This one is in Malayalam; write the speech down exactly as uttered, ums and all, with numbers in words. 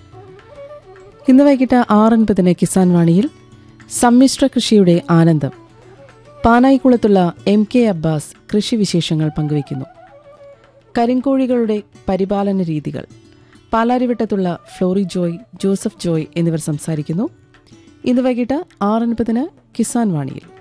ഇന്ന് വൈകിട്ട് ആറൻപതിന് കിസാൻ വാണിയിൽ സമ്മിശ്ര കൃഷിയുടെ ആനന്ദം. പാനായിക്കുളത്തുള്ള എം കെ അബ്ബാസ് കൃഷിവിശേഷങ്ങൾ പങ്കുവയ്ക്കുന്നു. കരിങ്കോഴികളുടെ പരിപാലന രീതികൾ. പാലാരിവട്ടത്തുള്ള ഫ്ലോറി ജോയ്, ജോസഫ് ജോയ് എന്നിവർ സംസാരിക്കുന്നു. ഇന്ന് വൈകിട്ട് ആറൻപതിന് കിസാൻ വാണിയിൽ.